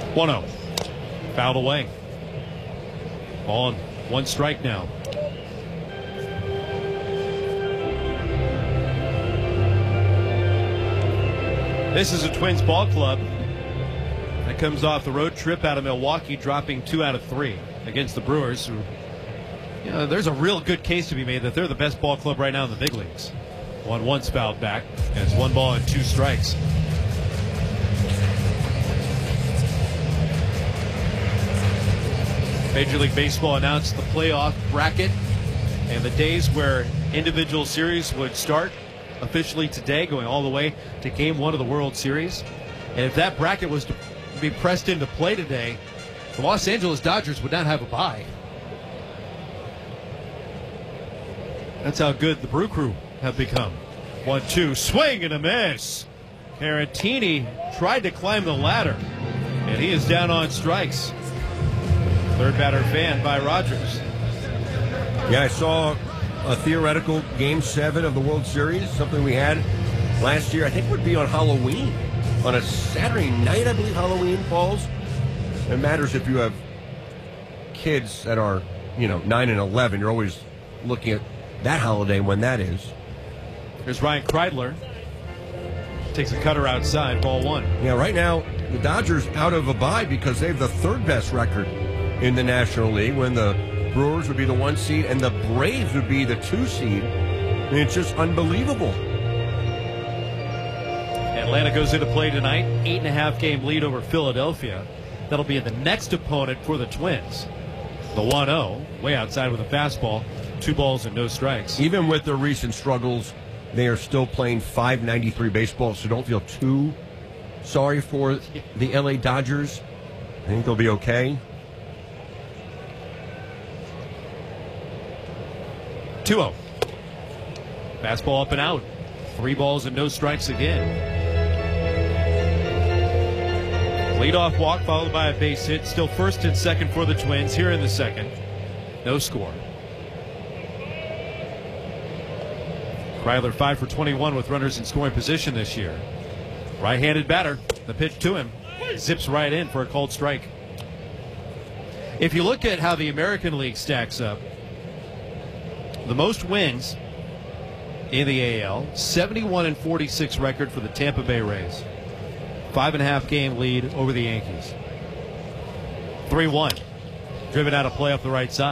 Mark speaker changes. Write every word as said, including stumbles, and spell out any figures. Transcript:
Speaker 1: one oh. Fouled away. Ball on one strike now. This is a Twins ball club that comes off the road trip out of Milwaukee, dropping two out of three against the Brewers, who, you know, there's a real good case to be made that they're the best ball club right now in the big leagues. One once fouled back, and it's one ball and two strikes. Major League Baseball announced the playoff bracket and the days where individual series would start officially today, going all the way to game one of the World Series. And if that bracket was to be pressed into play today, the Los Angeles Dodgers would not have a bye. That's how good the Brew Crew have become. One two, swing and a miss. Caratini tried to climb the ladder, and he is down on strikes. Third batter fan by Rogers.
Speaker 2: Yeah, I saw a theoretical Game seven of the World Series, something we had last year. I think it would be on Halloween. On a Saturday night, I believe Halloween falls. It matters if you have kids that are, you know, nine and eleven. You're always looking at that holiday when that is.
Speaker 1: Here's Ryan Kreidler. Takes a cutter outside, ball one.
Speaker 2: Yeah, right now, the Dodgers out of a bye because they have the third best record in the National League, when the Brewers would be the one seed and the Braves would be the two seed. I mean, it's just unbelievable.
Speaker 1: Atlanta goes into play tonight, eight and a half game lead over Philadelphia. That'll be the next opponent for the Twins. The one oh, way outside with a fastball, two balls and no strikes.
Speaker 2: Even with their recent struggles, they are still playing five ninety-three baseball, so don't feel too sorry for the L A Dodgers. I think they'll be okay.
Speaker 1: two oh. Fastball up and out. Three balls and no strikes again. Leadoff walk followed by a base hit. Still first and second for the Twins here in the second. No score. Kreidler five for twenty-one with runners in scoring position this year. Right-handed batter. The pitch to him zips right in for a called strike. If you look at how the American League stacks up, the most wins in the A L, seventy-one and forty-six record for the Tampa Bay Rays. Five and a half game lead over the Yankees. three one. Driven out of play up the right side.